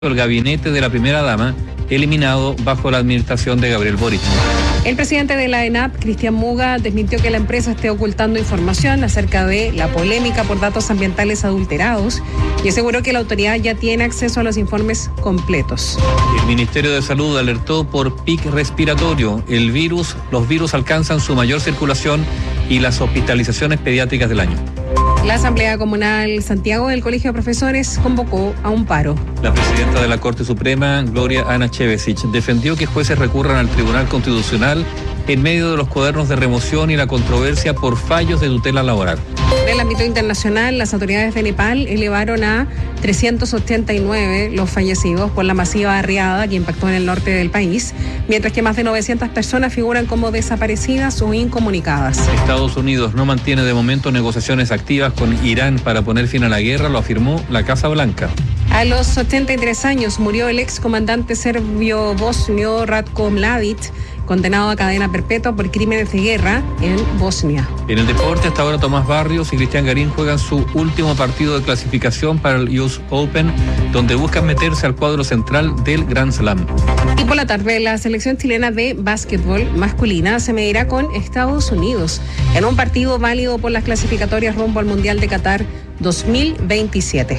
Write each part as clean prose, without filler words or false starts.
el gabinete de la primera dama, eliminado bajo la administración de Gabriel Boric. El presidente de la ENAP, Cristian Muga, desmintió que la empresa esté ocultando información acerca de la polémica por datos ambientales adulterados y aseguró que la autoridad ya tiene acceso a los informes completos. El Ministerio de Salud alertó por pic respiratorio. Los virus alcanzan su mayor circulación y las hospitalizaciones pediátricas del año. La Asamblea Comunal Santiago del Colegio de Profesores convocó a un paro. La presidenta de la Corte Suprema, Gloria Ana Chevesich, defendió que jueces recurran al Tribunal Constitucional en medio de los cuadernos de remoción y la controversia por fallos de tutela laboral. En el ámbito internacional, las autoridades de Nepal elevaron a 389 los fallecidos por la masiva arriada que impactó en el norte del país, mientras que más de 900 personas figuran como desaparecidas o incomunicadas. Estados Unidos no mantiene de momento negociaciones activas con Irán para poner fin a la guerra, lo afirmó la Casa Blanca. A los 83 años murió el excomandante serbio-bosnio Ratko Mladic, condenado a cadena perpetua por crímenes de guerra en Bosnia. En el deporte, hasta ahora Tomás Barrios y Cristian Garín juegan su último partido de clasificación para el US Open, donde buscan meterse al cuadro central del Grand Slam. Y por la tarde, la selección chilena de básquetbol masculina se medirá con Estados Unidos en un partido válido por las clasificatorias rumbo al Mundial de Qatar 2027.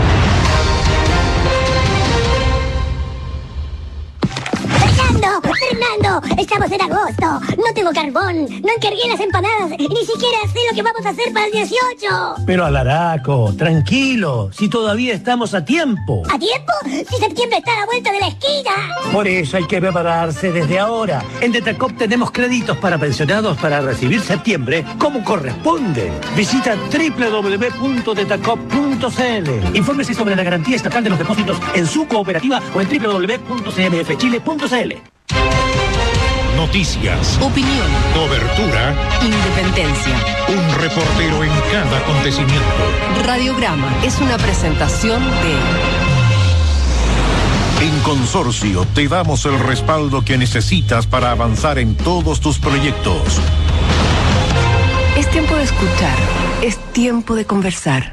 Fernando, estamos en agosto, no tengo carbón, no encargué las empanadas y ni siquiera sé lo que vamos a hacer para el 18. Pero Alaraco, tranquilo, si todavía estamos a tiempo. ¿A tiempo? Si septiembre está a la vuelta de la esquina. Por eso hay que prepararse desde ahora. En Detacop tenemos créditos para pensionados para recibir septiembre como corresponde. Visita www.detacop.cl. Infórmese sobre la garantía estatal de los depósitos en su cooperativa o en www.cmfchile.cl. Noticias, opinión, cobertura, independencia. Un reportero en cada acontecimiento. Radiograma es una presentación de... En Consorcio te damos el respaldo que necesitas para avanzar en todos tus proyectos. Es tiempo de escuchar, es tiempo de conversar.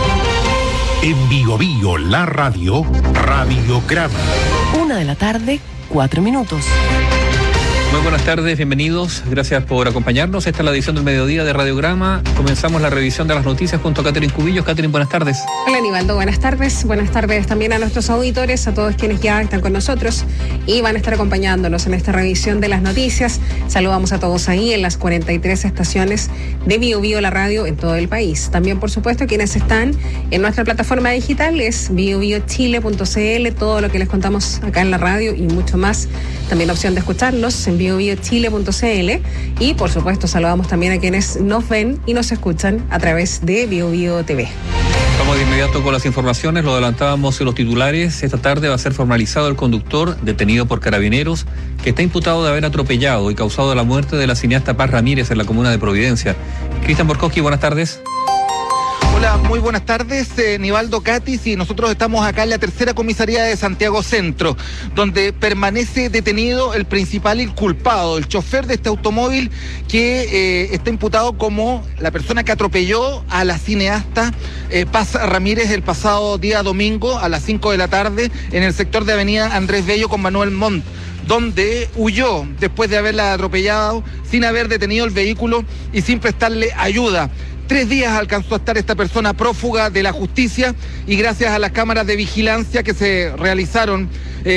En Bio Bio, la radio, Radiograma. 1:00 p.m, 4 minutos. Muy buenas tardes, bienvenidos, gracias por acompañarnos. Esta es la edición del mediodía de Radiograma. Comenzamos la revisión de las noticias junto a Catherine Cubillos. Catherine, buenas tardes. Hola, Nivaldo, buenas tardes. Buenas tardes también a nuestros auditores, a todos quienes ya están con nosotros y van a estar acompañándonos en esta revisión de las noticias. Saludamos a todos ahí en las 43 estaciones de Bio Bio, la radio en todo el país. También, por supuesto, quienes están en nuestra plataforma digital es biobiochile.cl, todo lo que les contamos acá en la radio y mucho más. También opción de escucharlos en biobiochile.cl y por supuesto saludamos también a quienes nos ven y nos escuchan a través de Bio Bio TV. Vamos de inmediato con las informaciones, lo adelantábamos en los titulares. Esta tarde va a ser formalizado el conductor detenido por carabineros que está imputado de haber atropellado y causado la muerte de la cineasta Paz Ramírez en la comuna de Providencia. Cristian Borkowski, buenas tardes. Hola, muy buenas tardes, Nivaldo, Catis, y nosotros estamos acá en la tercera comisaría de Santiago Centro, donde permanece detenido el principal inculpado, el chofer de este automóvil que está imputado como la persona que atropelló a la cineasta Paz Ramírez el pasado día domingo a las 5 de la tarde en el sector de avenida Andrés Bello con Manuel Montt, donde huyó después de haberla atropellado sin haber detenido el vehículo y sin prestarle ayuda. 3 días alcanzó a estar esta persona prófuga de la justicia y gracias a las cámaras de vigilancia que se realizaron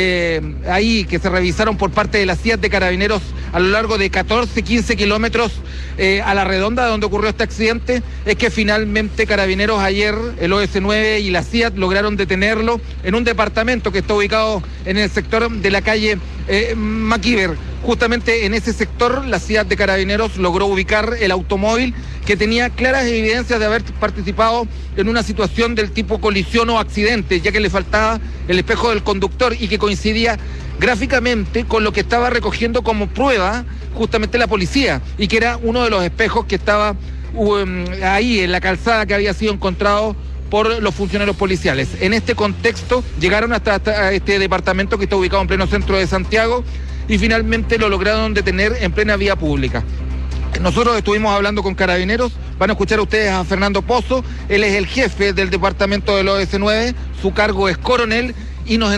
que se revisaron por parte de la CIAT de Carabineros a lo largo de 15 kilómetros a la redonda donde ocurrió este accidente, es que finalmente Carabineros ayer, el OS9 y la CIAT lograron detenerlo en un departamento que está ubicado en el sector de la calle Maquiver. Justamente en ese sector la CIAT de Carabineros logró ubicar el automóvil que tenía claras evidencias de haber participado en una situación del tipo colisión o accidente, ya que le faltaba el espejo del conductor y que coincidía gráficamente con lo que estaba recogiendo como prueba justamente la policía y que era uno de los espejos que estaba ahí en la calzada que había sido encontrado por los funcionarios policiales. En este contexto llegaron hasta este departamento que está ubicado en pleno centro de Santiago y finalmente lo lograron detener en plena vía pública. Nosotros estuvimos hablando con Carabineros, van a escuchar ustedes a Fernando Pozo, él es el jefe del departamento del OS9, su cargo es coronel y nos